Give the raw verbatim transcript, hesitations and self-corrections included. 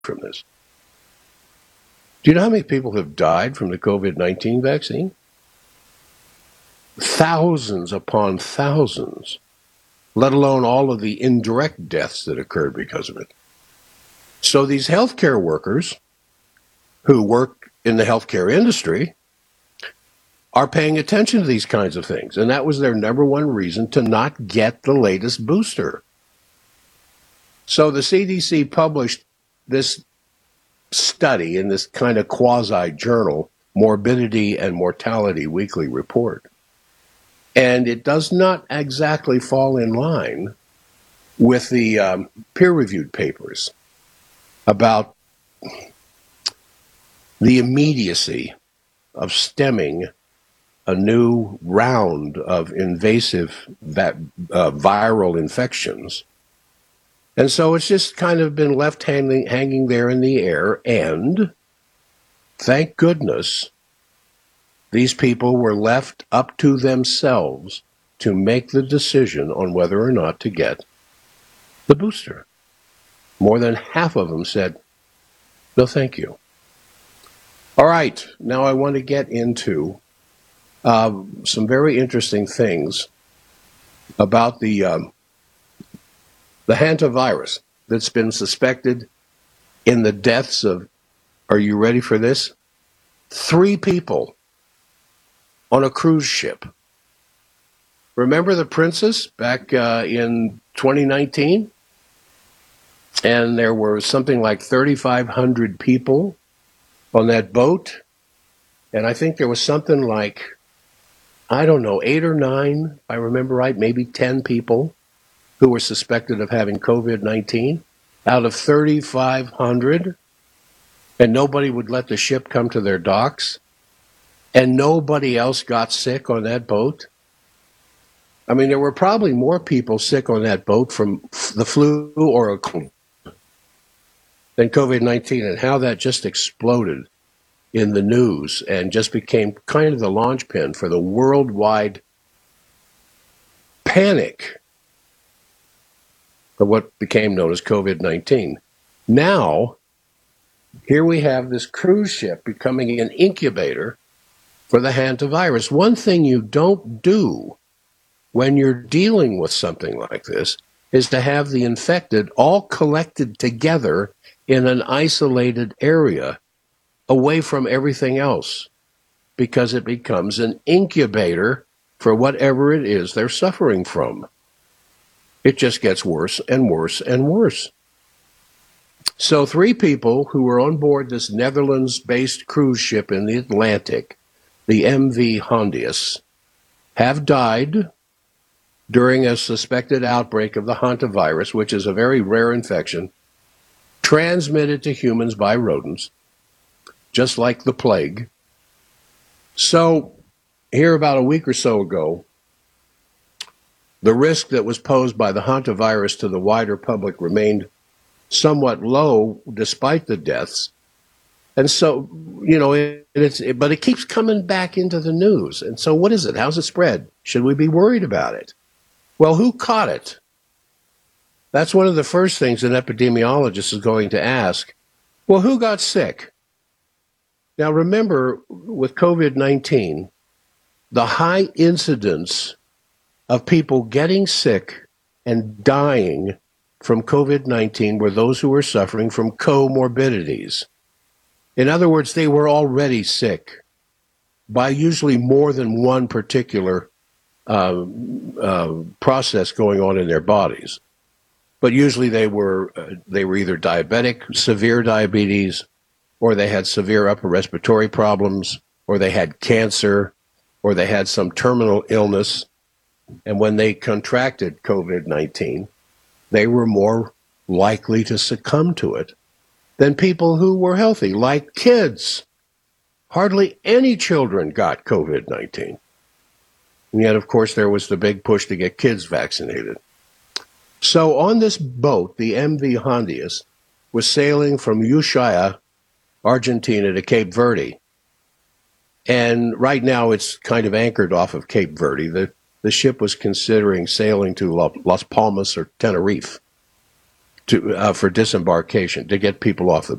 from this. Do you know how many people have died from the COVID nineteen vaccine? Thousands upon thousands, let alone all of the indirect deaths that occurred because of it. So these healthcare workers who work in the healthcare industry are paying attention to these kinds of things. And that was their number one reason to not get the latest booster. So the C D C published this study in this kind of quasi-journal, Morbidity and Mortality Weekly Report. And it does not exactly fall in line with the um, peer-reviewed papers about the immediacy of stemming a new round of invasive va- uh, viral infections. And so it's just kind of been left hanging, hanging there in the air. And thank goodness these people were left up to themselves to make the decision on whether or not to get the booster. More than half of them said, no, thank you. All right, now I want to get into uh, some very interesting things about the um, the hantavirus that's been suspected in the deaths of, are you ready for this? Three people on a cruise ship. Remember the Princess back uh, in twenty nineteen? And there were something like thirty-five hundred people on that boat. And I think there was something like, I don't know, eight or nine, if I remember right, maybe ten people who were suspected of having COVID nineteen out of thirty-five hundred. And nobody would let the ship come to their docks. And nobody else got sick on that boat. I mean, there were probably more people sick on that boat from the flu or a cold than COVID nineteen, and how that just exploded in the news and just became kind of the launch pin for the worldwide panic of what became known as COVID nineteen. Now, here we have this cruise ship becoming an incubator for the hantavirus. One thing you don't do when you're dealing with something like this is to have the infected all collected together in an isolated area away from everything else, because it becomes an incubator for whatever it is they're suffering from. It just gets worse and worse and worse. So three people who were on board this Netherlands-based cruise ship in the Atlantic, the M V Hondius, have died during a suspected outbreak of the hantavirus, which is a very rare infection, transmitted to humans by rodents, just like the plague. So, here about a week or so ago, the risk that was posed by the hantavirus to the wider public remained somewhat low despite the deaths. And so, you know, it, it's, it, but it keeps coming back into the news. And so what is it? How's it spread? Should we be worried about it? Well, who caught it? That's one of the first things an epidemiologist is going to ask. Well, who got sick? Now, remember, with COVID nineteen, the high incidence of people getting sick and dying from COVID nineteen were those who were suffering from comorbidities. In other words, they were already sick by usually more than one particular uh, uh, process going on in their bodies. But usually they were uh, they were either diabetic, severe diabetes, or they had severe upper respiratory problems, or they had cancer, or they had some terminal illness. And when they contracted COVID nineteen, they were more likely to succumb to it than people who were healthy, like kids. Hardly any children got COVID nineteen. And yet, of course, there was the big push to get kids vaccinated. So on this boat, the M V Hondius was sailing from Ushuaia, Argentina, to Cape Verde. And right now it's kind of anchored off of Cape Verde. The, the ship was considering sailing to Las Palmas or Tenerife. to uh, for disembarkation to get people off the